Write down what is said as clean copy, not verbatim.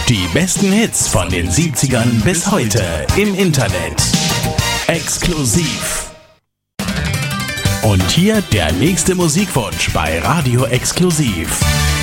Die besten Hits von den 70ern bis heute im Internet. Exklusiv. Und hier der nächste Musikwunsch bei Radio Exklusiv.